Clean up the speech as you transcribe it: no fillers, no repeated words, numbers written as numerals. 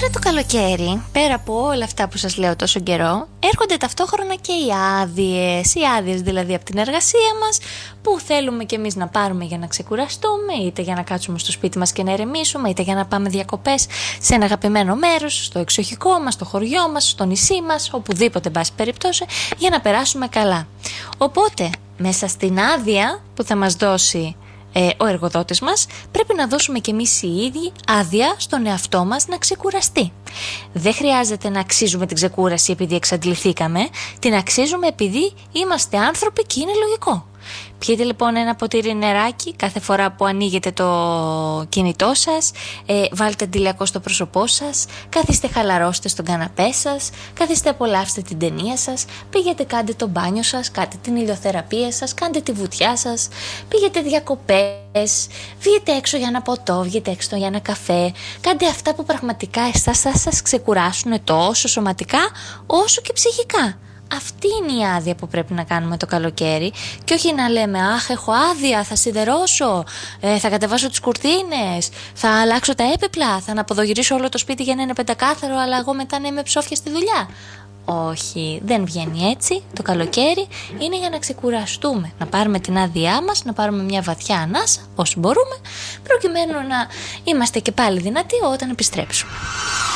Τώρα το καλοκαίρι, πέρα από όλα αυτά που σας λέω τόσο καιρό, έρχονται ταυτόχρονα και οι άδειες δηλαδή από την εργασία μας, που θέλουμε κι εμείς να πάρουμε για να ξεκουραστούμε, είτε για να κάτσουμε στο σπίτι μας και να ερεμήσουμε, είτε για να πάμε διακοπές σε ένα αγαπημένο μέρος, στο εξοχικό μας, στο χωριό μας, στο νησί μας, οπουδήποτε εν πάση περιπτώσει, για να περάσουμε καλά. Οπότε, μέσα στην άδεια που θα μας δώσει ο εργοδότης μας, πρέπει να δώσουμε κι εμείς οι ίδιοι άδεια στον εαυτό μας να ξεκουραστεί. Δεν χρειάζεται να αξίζουμε την ξεκούραση επειδή εξαντληθήκαμε, την αξίζουμε επειδή είμαστε άνθρωποι και είναι λογικό. Πιείτε λοιπόν ένα ποτήρι νεράκι κάθε φορά που ανοίγετε το κινητό σας, βάλτε αντιλιακό στο πρόσωπό σας, καθίστε χαλαρώστε στον καναπέ σας, καθίστε απολαύστε την ταινία σας, πήγετε κάντε το μπάνιο σας, κάντε την ηλιοθεραπεία σας, κάντε τη βουτιά σας, πήγετε διακοπές, βγείτε έξω για ένα ποτό, βγείτε έξω για ένα καφέ, κάντε αυτά που πραγματικά εσάς θα σας ξεκουράσουν τόσο σωματικά όσο και ψυχικά. Αυτή είναι η άδεια που πρέπει να κάνουμε το καλοκαίρι, και όχι να λέμε «Αχ, έχω άδεια, θα σιδερώσω, θα κατεβάσω τις κουρτίνες, θα αλλάξω τα έπιπλα, θα αναποδογυρίσω όλο το σπίτι για να είναι πεντακάθαρο, αλλά εγώ μετά να είμαι ψόφια στη δουλειά». Όχι, δεν βγαίνει έτσι. Το καλοκαίρι είναι για να ξεκουραστούμε, να πάρουμε την άδειά μας, να πάρουμε μια βαθιά ανάσα όσο μπορούμε, προκειμένου να είμαστε και πάλι δυνατοί όταν επιστρέψουμε.